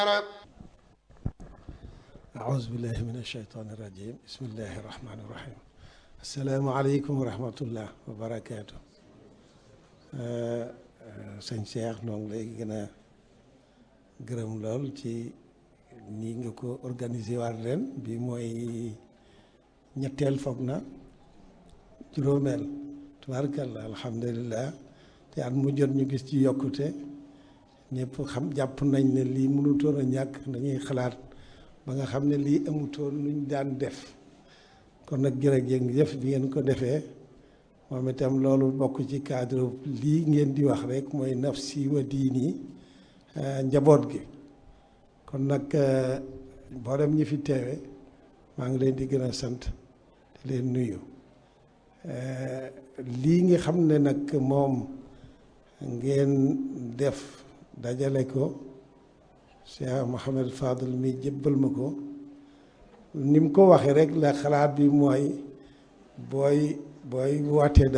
أعوذ بالله من الشيطان الرجيم بسم الله الرحمن الرحيم السلام عليكم ورحمة الله وبركاته sëñ Cheikh noo ngi lay gën a gërëm lool ci nii nga ko organisé waat ren bi mooy ñetteel foog na juróomeel tubaarkalla alhamdulilah te at mu jot ñu gis ci yokkute ñëpp xam jàpp nañ ne lii mënutoon a ñàkk dañuy xalaat ba nga xam ne lii amutoon luñ daan def kon nag jërëjëf bi ngeen ko defee moom itam loolu bokk ci cadre lii ngeen di wax rek mooy nafsi wa diini njaboot gi kon nag mboolem ñi fi teewe maa ngi leen di gën a sant di leen nuyu lii nga xam ne nag moom ngeen def dajale ko Cheikh Mouhamed Fadel mi jébbal ma ko ni mu ko waxee rek la xalaat bi mooy booy wootee